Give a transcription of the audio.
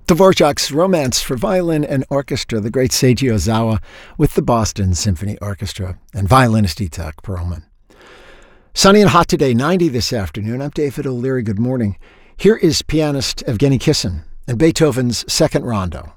Dvorak's Romance for Violin and Orchestra, the great Seiji Ozawa with the Boston Symphony Orchestra, and violinist Itzhak Perlman. Sunny and hot today, 90 this afternoon. I'm David O'Leary. Good morning. Here is pianist Evgeny Kissin and Beethoven's Second Rondo.